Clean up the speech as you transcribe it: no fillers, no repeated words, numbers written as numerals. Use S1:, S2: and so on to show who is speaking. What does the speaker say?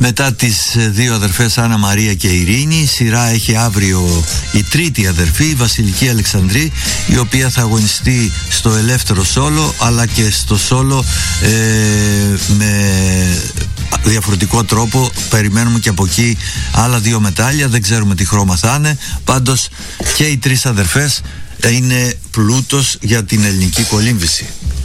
S1: Μετά τις δύο αδερφές Άννα Μαρία και Ειρήνη, σειρά έχει αύριο η τρίτη αδερφή, η Βασιλική Αλεξανδρή, η οποία θα αγωνιστεί στο ελεύθερο σόλο αλλά και στο σόλο με διαφορετικό τρόπο. Περιμένουμε και από εκεί άλλα δύο μετάλλια, δεν ξέρουμε τι χρώμα θα είναι. Πάντως και οι τρεις αδερφές είναι πλούτος για την ελληνική κολύμβηση.